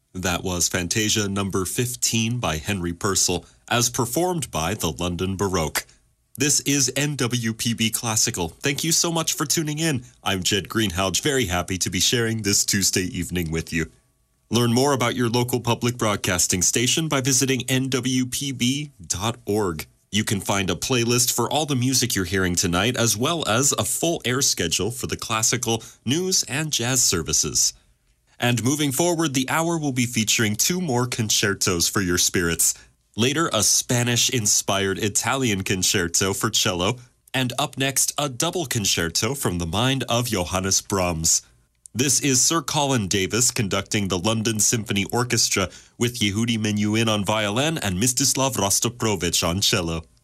That was Fantasia number 15 by Henry Purcell, as performed by the London Baroque. This is NWPB Classical. Thank you so much for tuning in. I'm Jed Greenhalgh, very happy to be sharing this Tuesday evening with you. Learn more about your local public broadcasting station by visiting nwpb.org. You can find a playlist for all the music you're hearing tonight, as well as a full air schedule for the classical, news, and jazz services. And moving forward, the hour will be featuring 2 more concertos for your spirits. Later, a Spanish-inspired Italian concerto for cello, and up next, a double concerto from the mind of Johannes Brahms. This is Sir Colin Davis conducting the London Symphony Orchestra with Yehudi Menuhin on violin and Mstislav Rostroprovich on cello.